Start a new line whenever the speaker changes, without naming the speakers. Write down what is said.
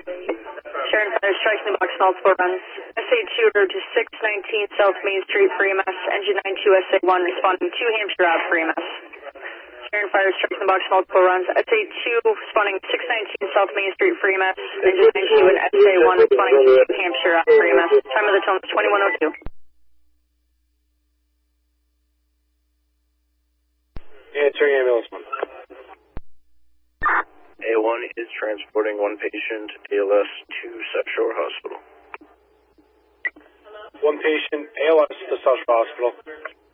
Sharon Fire striking the box, multiple runs. SA2 to 619 South Main Street for EMS. Engine 92 SA1 responding to Hampshire Ave for EMS. Sharon Fire striking the box, multiple runs. SA2 responding 619 South Main Street for EMS. Engine 92 and SA1 responding to Hampshire Ave for EMS. Time of the tone is 2102.
Answering ambulance 1.
A1 is transporting one patient, ALS, to South Shore Hospital.
One patient, ALS to South Shore Hospital.